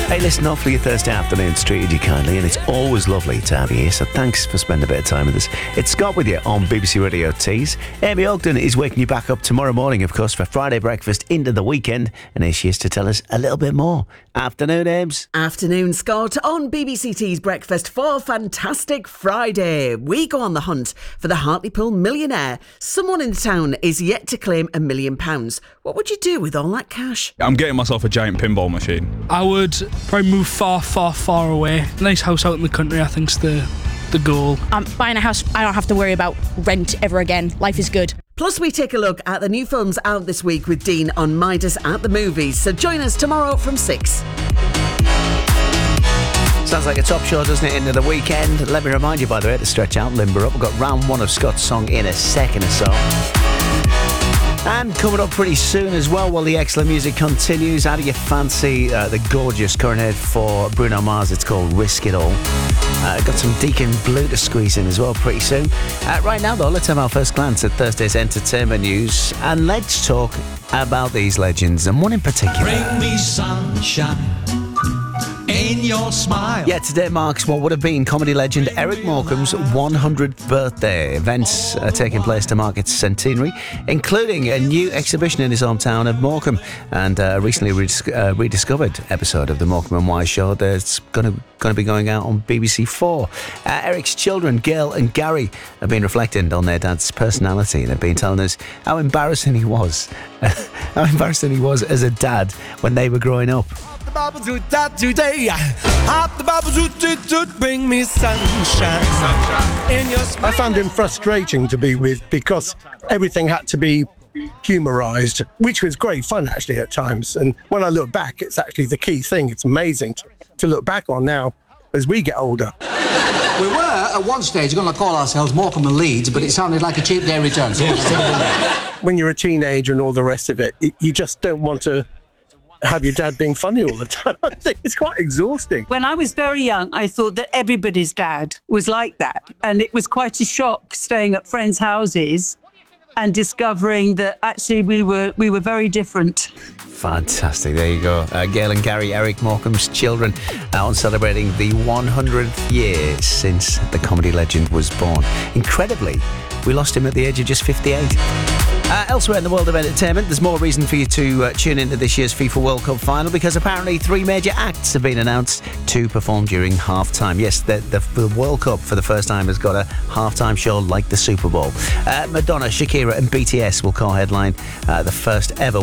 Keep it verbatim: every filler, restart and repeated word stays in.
Hey, listen, hopefully your Thursday afternoon's treated you kindly, and it's always lovely to have you here, so thanks for spending a bit of time with us. It's Scott with you on B B C Radio Tees. Amy Ogden is waking you back up tomorrow morning, of course, for Friday breakfast into the weekend, and here she is to tell us a little bit more. Afternoon, Ames. Afternoon, Scott, on B B C Tees Breakfast for Fantastic Friday. We go on the hunt for the Hartlepool millionaire. Someone in the town is yet to claim a million pounds. What would you do with all that cash? I'm getting myself a giant pinball machine. I would probably move far, far, far away. Nice house out in the country, I think's the the goal. I'm buying a house, I don't have to worry about rent ever again. Life is good. Plus, we take a look at the new films out this week with Dean on Midas at the Movies. So join us tomorrow from six. Sounds like a top show, doesn't it, into the weekend? Let me remind you, by the way, to stretch out, limber up. We've got round one of Scott's song in a second or so. And coming up pretty soon as well, while the excellent music continues, how do you fancy uh, the gorgeous current hit for Bruno Mars? It's called Risk It All. Uh, got some Deacon Blue to squeeze in as well pretty soon. Uh, right now, though, let's have our first glance at Thursday's entertainment news. And let's talk about these legends, and one in particular. Bring me sunshine in your smile. Yeah, today marks what would have been comedy legend Eric Morecambe's one hundredth birthday. Events are taking place to mark its centenary, including a new exhibition in his hometown of Morecambe and a recently redis- uh, rediscovered episode of the Morecambe and Wise show that's going to going to be going out on B B C Four. Uh, Eric's children, Gail and Gary, have been reflecting on their dad's personality. They've been telling us how embarrassing he was, how embarrassing he was as a dad when they were growing up. Today, bring me sunshine in your smile. I found him frustrating to be with because everything had to be humorised, which was great fun actually at times. And when I look back, it's actually the key thing. It's amazing to, to look back on now as we get older. We were at one stage going to call ourselves Morecambe and Leeds, but it sounded like a cheap day return. So when you're a teenager and all the rest of it, it you just don't want to have your dad being funny all the time. I think it's quite exhausting. When I was very young, I thought that everybody's dad was like that. And it was quite a shock staying at friends' houses and discovering that actually we were we were very different. Fantastic. There you go. Uh, Gail and Gary, Eric Morecambe's children, uh, on celebrating the one hundredth year since the comedy legend was born. Incredibly, we lost him at the age of just fifty-eight. Uh, elsewhere in the world of entertainment, there's more reason for you to uh, tune into this year's FIFA World Cup final, because apparently three major acts have been announced to perform during halftime. Yes, the, the, the World Cup for the first time has got a halftime show like the Super Bowl. Uh, Madonna, Shakira and B T S will co-headline uh, the first ever